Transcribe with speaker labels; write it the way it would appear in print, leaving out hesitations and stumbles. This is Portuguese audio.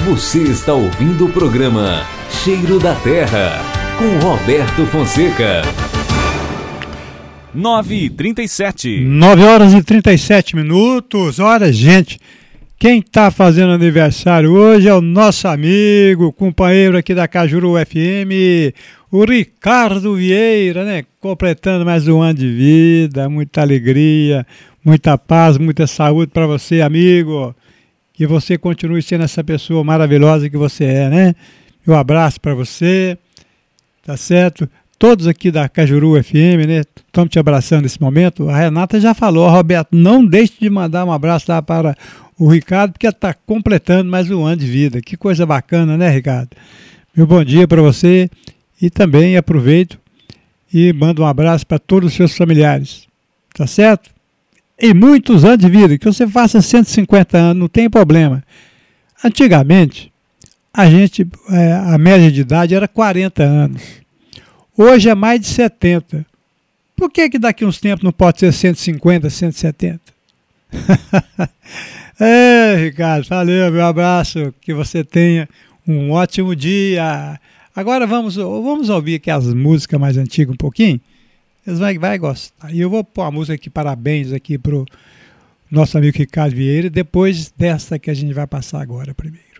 Speaker 1: Você está ouvindo o programa Cheiro da Terra, com Roberto Fonseca.
Speaker 2: 9h37.
Speaker 3: 9h37. Olha, gente, quem está fazendo aniversário hoje é o nosso amigo, companheiro aqui da Cajuru FM, o Ricardo Vieira, né? Completando mais um ano de vida, muita alegria, muita paz, muita saúde para você, amigo. Que você continue sendo essa pessoa maravilhosa que você é, né? Um abraço para você, tá certo? Todos aqui da Cajuru FM, né? Estamos te abraçando nesse momento. A Renata já falou, Roberto, não deixe de mandar um abraço lá para o Ricardo, porque está completando mais um ano de vida. Que coisa bacana, né, Ricardo? Meu bom dia para você e também aproveito e mando um abraço para todos os seus familiares, tá certo? E muitos anos de vida, que você faça 150 anos, não tem problema. Antigamente, a média de idade era 40 anos. Hoje é mais de 70. Por que daqui a uns tempos não pode ser 150, 170? Ricardo, valeu, meu abraço, que você tenha um ótimo dia. Agora vamos ouvir aqui as músicas mais antigas um pouquinho. Eles vai gostar. E eu vou pôr a música aqui, parabéns aqui pro nosso amigo Ricardo Vieira, depois dessa que a gente vai passar agora primeiro.